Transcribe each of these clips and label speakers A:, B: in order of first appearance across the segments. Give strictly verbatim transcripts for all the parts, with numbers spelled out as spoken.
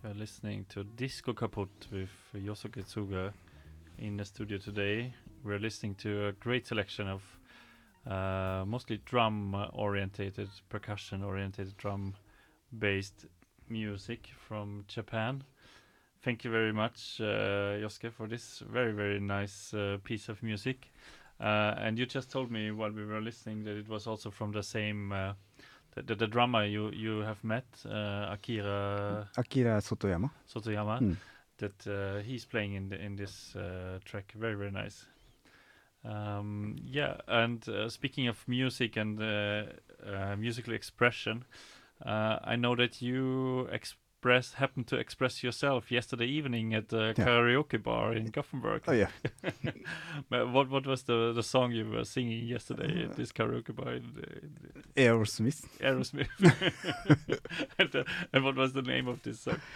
A: We're listening to Disco Kaput with Yosuke Tsuga in the studio today. We're listening to a great selection of uh, mostly drum-orientated, percussion-orientated, drum-based music from Japan. Thank you very much, uh, Yosuke, for this very, very nice uh, piece of music. Uh, and you just told me while we were listening that it was also from the same... Uh, The, the, the drummer you, you have met, uh, Akira
B: Akira Sotoyama.
A: Sotoyama,
B: Mm.
A: that uh, he's playing in the, in this uh, track. Very very nice. Um, yeah, and uh, speaking of music and uh, uh, musical expression, uh, I know that you express happened to express yourself yesterday evening at the
B: Yeah.
A: karaoke bar in Gothenburg.
B: Oh yeah.
A: But what what was the, the song you were singing yesterday at this karaoke bar? In the, in the
B: Aerosmith.
A: Aerosmith. and, uh, and what was the name of this song?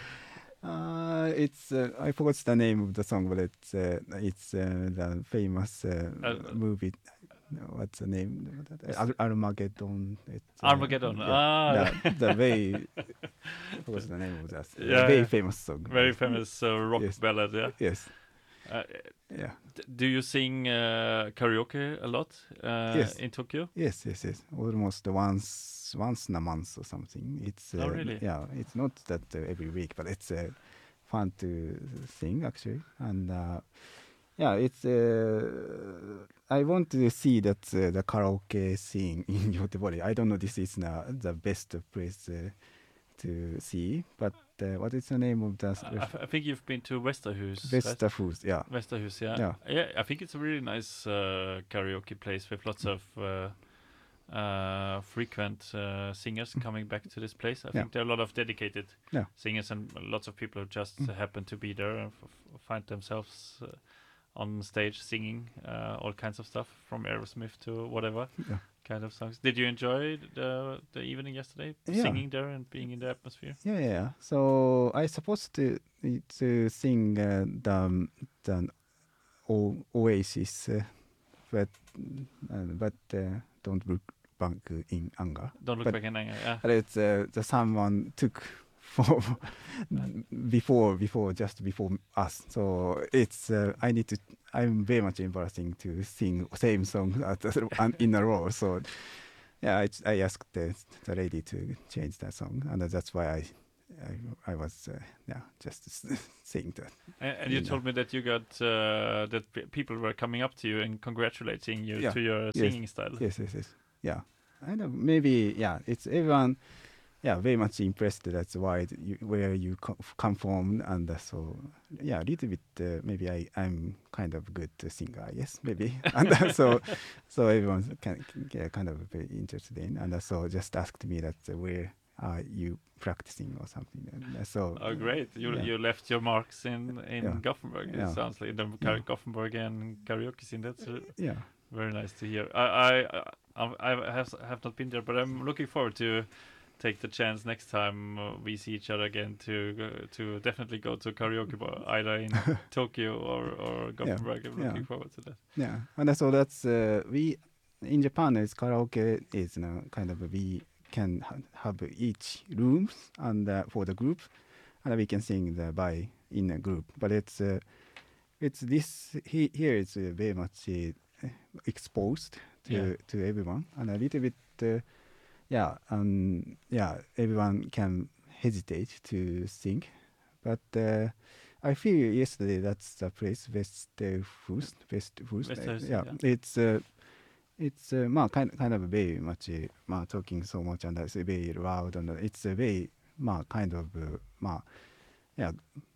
B: Uh, it's uh, I forgot the name of the song, but it's uh, it's uh, the famous uh,
A: Uh,
B: movie. No, what's the name? Ar- Armageddon. It's, uh,
A: Armageddon.
B: yeah,
A: Ah,
B: the, the very what's the name of that?
A: Yeah,
B: very
A: yeah.
B: famous song.
A: very famous uh, rock
B: Yes.
A: ballad. Yeah.
B: Yes.
A: Uh,
B: Yeah.
A: d- do you sing uh, karaoke a lot uh,
B: Yes.
A: in Tokyo?
B: Yes. Yes. Yes. Almost once once in a month or something. It's uh,
A: Oh, really?
B: yeah. It's not that uh, every week, but it's uh, fun to sing actually, and uh, yeah, it's. Uh, I want to see that uh, the karaoke scene in Göteborg. I don't know. This is uh, the best place uh, to see, but uh, what is the name of the
A: I, I think you've been to Westerhus.
B: Vesterhus? Yeah.
A: Westerhus, yeah.
B: Yeah.
A: Yeah, I think it's a really nice uh, karaoke place with lots of uh, uh, frequent uh, singers coming back to this place. I
B: Yeah.
A: think there are a lot of dedicated
B: Yeah.
A: singers and lots of people who just
B: Mm.
A: uh, happen to be there and f- f- find themselves uh, on stage singing uh, all kinds of stuff from Aerosmith to whatever
B: Yeah.
A: kind of songs. Did you enjoy the the evening yesterday,
B: Yeah.
A: singing there and being in the atmosphere?
B: Yeah, yeah, yeah. So I supposed to to sing uh, the the o- Oasis, uh, but uh, but uh, don't look back in anger.
A: Don't look
B: But-
A: back in anger. Yeah.
B: But it's uh, the someone took for before before just before us. So it's uh, I need to. I'm very much embarrassing to sing same song at, uh, in a row. So yeah, I, I asked the, the lady to change that song, and that's why I I, I was uh, yeah just sing that.
A: And, and you
B: Yeah.
A: told me that you got uh, that p- people were coming up to you and congratulating you
B: Yeah.
A: to your
B: Yes.
A: singing style.
B: Yes, yes, yes. Yeah, I know. Maybe yeah. It's everyone. Yeah, very much impressed. That's why th- you, where you co- come from, and uh, so yeah, a little bit. Uh, maybe I I'm kind of good uh, singer. Yes, maybe. And uh, so so everyone can, can yeah, kind of very interested in, and uh, so just asked me that uh, where are you practicing or something. And uh, so
A: Oh, great! You
B: Yeah.
A: you left your marks in in
B: Yeah.
A: Gothenburg. It
B: Yeah.
A: sounds like the
B: Yeah.
A: Kar- Gothenburg and karaoke scene. That's uh,
B: yeah,
A: very nice to hear. I I I, I have have not been there, but I'm looking forward to take the chance next time uh, we see each other again to go, to definitely go to karaoke bar either in Tokyo or or Gothenburg. I'm looking
B: yeah.
A: forward to that.
B: yeah, and uh, so that's uh, we in Japan is karaoke is you know, kind of we can ha- have each rooms and uh, for the group, and we can sing the by in a group. But it's uh, it's this he, here it's uh, very much uh, exposed to
A: Yeah.
B: to everyone, and a little bit uh, yeah um yeah everyone can hesitate to sing, but uh, I feel yesterday that's the place Vesterhus Vesterhus
A: Vesterhus,
B: yeah,
A: yeah.
B: it's uh, it's uh, ma, kind kind of very much uh, ma, talking so much and it's very loud and it's a very ma, kind of uh, ma, yeah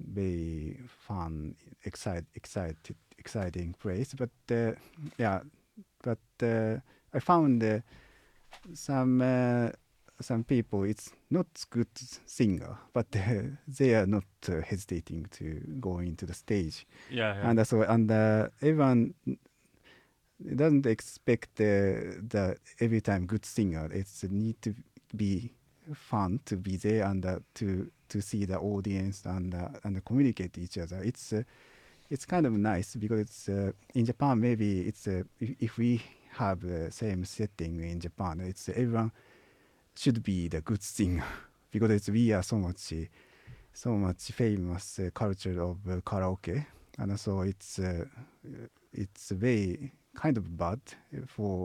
B: very fun excited excited exciting place, but uh, yeah but uh, I found uh, some uh, some people it's not good singer, but uh, they are not uh, hesitating to go into the stage,
A: Yeah, yeah.
B: and uh, so and uh, everyone doesn't expect the the every time good singer. It's need to be fun to be there and uh, to to see the audience and uh, and communicate each other. It's uh, it's kind of nice because it's uh, in Japan. Maybe it's uh, if, if we have the same setting in Japan, it's everyone should be the good singer because it's we are so much uh, so much famous uh, culture of uh, karaoke, and so it's uh, it's very kind of bad for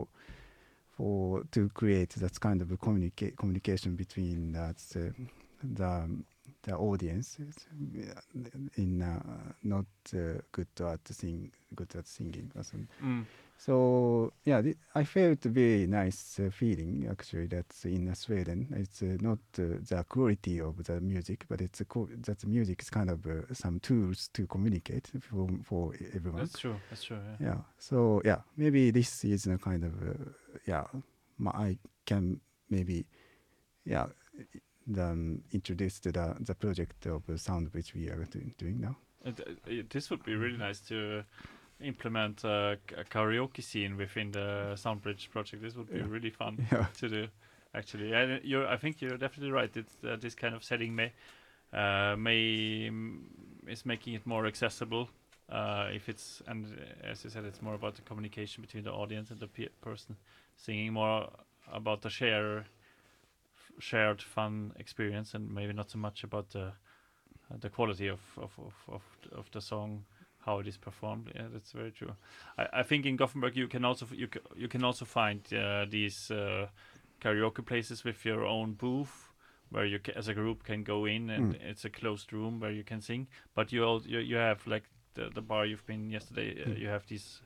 B: for to create that kind of a communica- communication between that uh, the the audience is, uh, in uh, not uh, good at sing good at singing or something.
A: Mm.
B: So yeah, th- I felt very nice uh, feeling actually that's in uh, Sweden. It's uh, not uh, the quality of the music, but it's a co- that the music is kind of uh, some tools to communicate for for everyone.
A: That's true. That's true. Yeah.
B: Yeah. So yeah, maybe this is a kind of uh, yeah. ma- I can maybe yeah the, um, introduce to the the project of uh, sound which we are do- doing now.
A: It, it, this would be really nice to implement a, a karaoke scene within the Soundbridge project. This would be
B: Yeah.
A: really fun
B: Yeah.
A: to do, actually. And you're, I think you're definitely right. It's uh, this kind of setting may uh, may mm, is making it more accessible. Uh, if it's and uh, as you said, it's more about the communication between the audience and the pe- person singing, more about the share shared fun experience, and maybe not so much about the uh, the quality of of, of of of the song, how it is performed. Yeah, that's very true. I, I think in Gothenburg you can also f- you c- you can also find uh, these uh, karaoke places with your own booth where you ca- as a group can go in, and
B: Mm.
A: it's a closed room where you can sing. But you all you, you have like the the bar you've been yesterday. Uh,
B: Mm.
A: You have these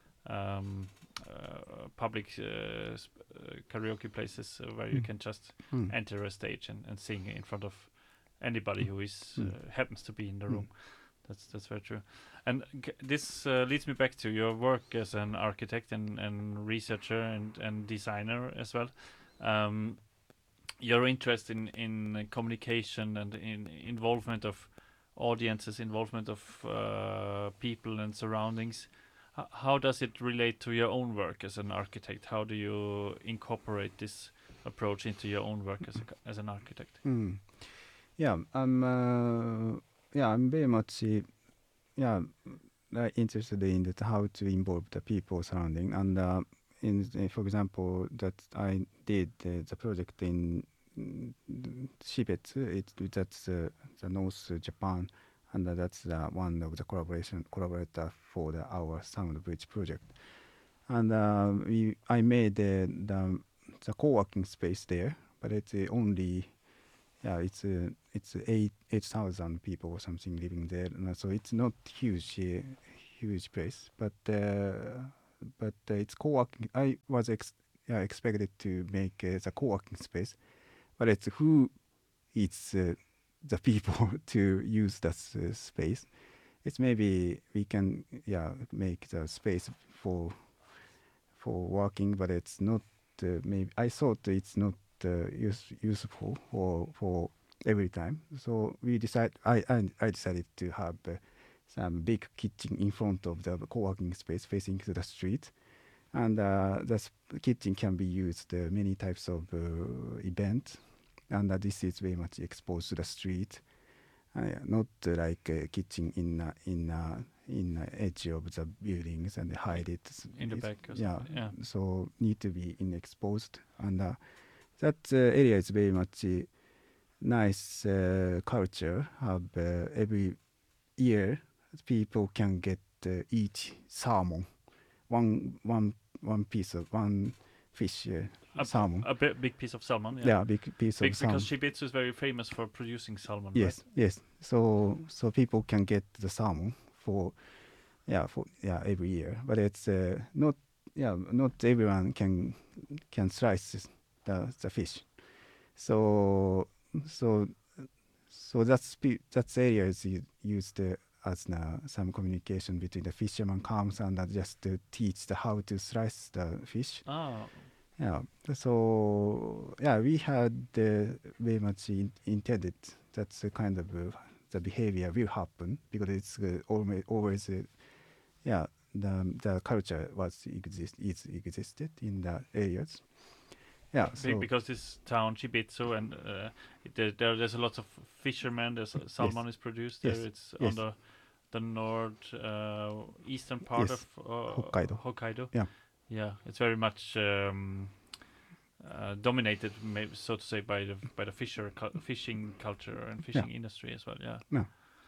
A: um, uh, public uh, sp- uh, karaoke places uh, where you
B: Mm.
A: can just
B: Mm.
A: enter a stage and, and sing in front of anybody who is
B: Mm.
A: uh, happens to be in the
B: Mm.
A: room. That's that's very true. And g- this uh, leads me back to your work as an architect and, and researcher and, and designer as well. Um, your interest in in uh, communication and in involvement of audiences, involvement of uh, people and surroundings. H- how does it relate to your own work as an architect? How do you incorporate this approach into your own work as a, c- as an architect?
B: Mm. Yeah, I'm uh, yeah, I'm very much uh, yeah uh, interested in that how to involve the people surrounding and uh, in uh, for example that I did uh, the project in mm, Shibetsu. It that's uh, the North Japan, and uh, that's uh, one of the collaboration collaborator for the our Sound Bridge project. And uh, we I made the the, the co-working space there, but it's uh, only yeah, it's uh, it's eight eight thousand people or something living there, and uh, so it's not huge, uh, huge place. But uh, but uh, it's co-working. I was ex- yeah, expected to make uh, the co-working space, but it's who it's uh, the people to use that uh, space. It's maybe we can yeah make the space for for working, but it's not. Uh, maybe I thought it's not uh, use, useful for for every time. So we decide. I I, I decided to have uh, some big kitchen in front of the co-working space facing to the street, and uh, the sp- kitchen can be used uh, many types of uh, event, and uh, this is very much exposed to the street. Uh, yeah, not uh, like a kitchen in uh, in uh, in uh, edge of the buildings and hide it. s-
A: In the
B: it's-
A: back or
B: yeah,
A: something? Yeah.
B: so need to be in exposed, and uh, that uh, area is very much uh, nice uh, culture. Have uh, every year people can get uh, each salmon, one one one piece of one fish uh,
A: A,
B: salmon.
A: a bi- big piece of salmon, yeah.
B: Yeah, big piece
A: Big,
B: of salmon.
A: because Shibitsu is very famous for producing salmon,
B: Yes, yes. So so people can get the salmon for yeah for yeah every year, but it's uh, not yeah not everyone can can slice the the fish. So so so that's pe- that's area is u- used uh, as uh, some communication between the fisherman comes and uh, just to teach the how to slice the fish.
A: right? Oh,
B: Yeah. So yeah, we had uh, very much in, intended that's a kind of uh, the behavior will happen because it's uh, always always uh, yeah the the culture was exist is existed in the areas. Yeah.
A: Be-
B: So
A: because this town Shibitsu, and uh, it, there, there- there's a lot of fishermen. There's uh, salmon is produced there.
B: yes,
A: It's on
B: yes,
A: the the north uh, eastern part
B: yes.
A: of uh,
B: Hokkaido.
A: Hokkaido.
B: Yeah.
A: Yeah, it's very much um, uh, dominated, maybe so to say, by the by the fisher cu- fishing culture and fishing industry as well. Yeah.
B: Yeah.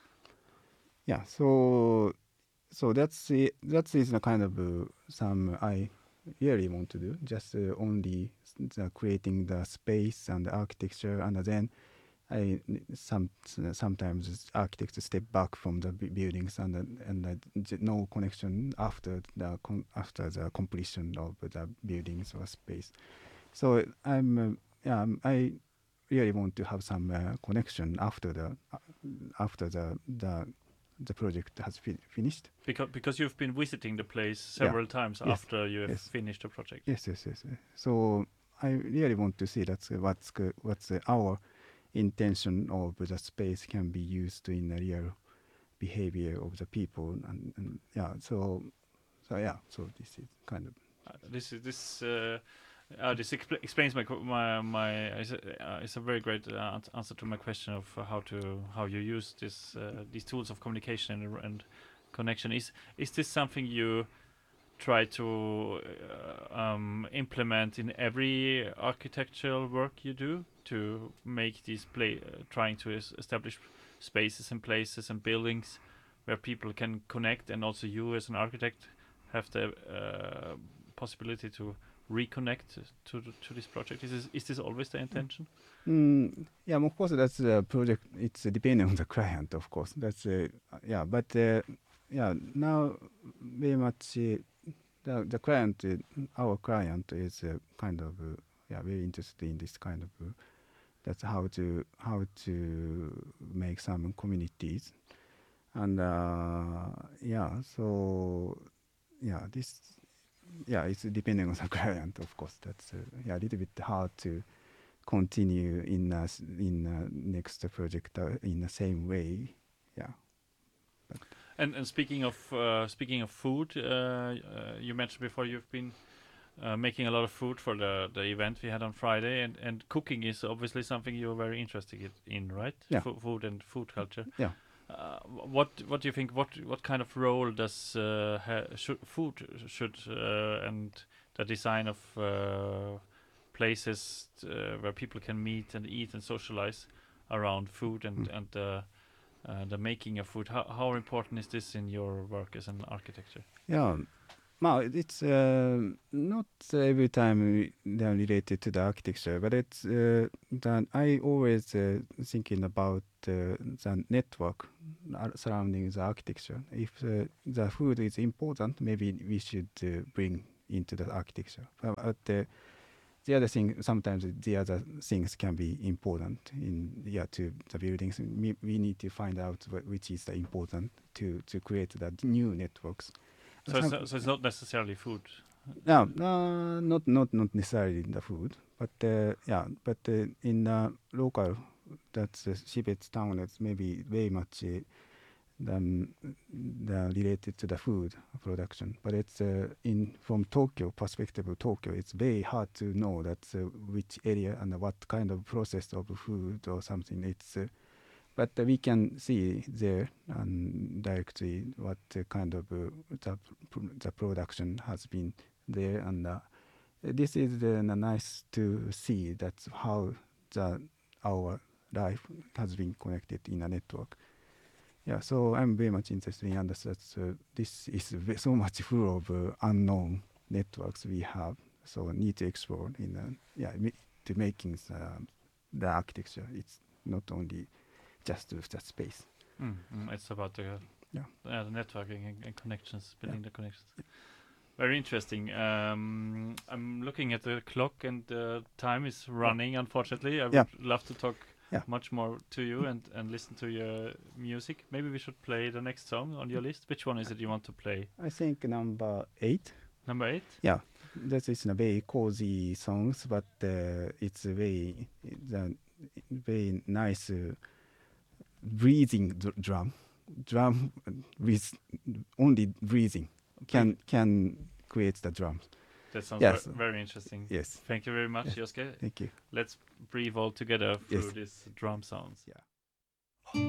B: Yeah. So so that's it. That is the kind of uh, some I really want to do. Just uh, only s- the creating the space and the architecture, and then I some sometimes architects step back from the bu- buildings and uh, and uh, j- no connection after the con- after the completion of the buildings or space. So I'm uh, yeah I'm- I really want to have some uh, connection after the uh, after the the the project has fi- finished.
A: Because because you've been visiting the place
B: Yeah.
A: several times
B: Yes.
A: after you have
B: Yes.
A: finished the project.
B: Yes, yes, yes. yes. So I really want to see that's uh, what's uh, what's uh, our intention of the space can be used in the real behavior of the people, and, and yeah. So so yeah. So this is kind of
A: Uh, this is this. Uh, uh, this expl- explains my qu- my my. It's a, uh, it's a very great uh, ans- answer to my question of uh, how to how you use this uh, these tools of communication and, and connection. Is is this something you try to uh, um, implement in every architectural work you do to make these play uh, trying to es- establish spaces and places and buildings where people can connect, and also you as an architect have the uh, possibility to reconnect to th- to this project? Is this, is this always the intention?
B: Mm, yeah, of course, that's a project. It's uh, depending on the client, of course. That's uh, yeah, but uh, yeah, now very much uh, the the client, uh, our client is uh, kind of uh, yeah very interested in this kind of. Uh, that's how to how to make some communities, and uh, yeah, so yeah, this yeah, it's depending on the client, of course. That's uh, yeah, a little bit hard to continue in a, s- in a next project uh, in the same way. Yeah. But
A: And and speaking of uh, speaking of food, uh, uh, you mentioned before you've been uh, making a lot of food for the the event we had on Friday, and and cooking is obviously something you're very interested i- in, right?
B: Yeah.
A: Fo- food and food culture.
B: Yeah.
A: Uh, wh- what what do you think? What what kind of role does uh, ha- should food should uh, and the design of uh, places uh, where people can meet and eat and socialize around food and
B: Mm.
A: and uh, uh, the making of food? How how important is this in your work as an architecture?
B: Yeah. Well, it's uh, not every time they're related to the architecture, but it's uh, that I always uh, thinking about uh, the network ar- surrounding the architecture. If uh, the food is important, maybe we should uh, bring into the architecture. But uh, the other thing, sometimes the other things can be important in yeah to the buildings. We, we need to find out what, which is the important to to create the new networks.
A: So it's
B: Some-
A: not, so it's not necessarily food.
B: no, uh, not not not necessarily in the food, but uh, yeah, but uh, in uh, local, that's uh, Shibetsu town. It's maybe very much uh, the, um, the related to the food production. But it's uh, in from Tokyo perspective of Tokyo, it's very hard to know that uh, which area and what kind of process of food or something. It's uh, but uh, we can see there and directly what uh, kind of uh, the, pr- the production has been there, and uh, this is uh, nice to see that's how the our life has been connected in a network. Yeah, so I'm very much interested in understand that uh, this is ve- so much full of uh, unknown networks we have, so need to explore in uh, yeah ma- to making the, the architecture. It's not only just uh, the space.
A: Mm, mm, it's about the
B: Yeah.
A: uh, the networking and, and connections, building the connections. Very interesting. Um, I'm looking at the clock, and the time is running. Unfortunately, I would
B: Yeah.
A: love to talk
B: Yeah.
A: much more to you and and listen to your music. Maybe we should play the next song on your list. Which one is it you want to play?
B: I think number eight.
A: Number eight.
B: Yeah, that is a very cozy songs, but uh, it's a very it's a very nice uh, breathing dr- drum, drum with only breathing can can create the drums.
A: That sounds
B: Yes.
A: ver- very interesting.
B: Yes.
A: Thank you very much,
B: Yes.
A: Yosuke.
B: Thank you.
A: Let's breathe all together through
B: Yes.
A: these drum sounds.
B: Yeah.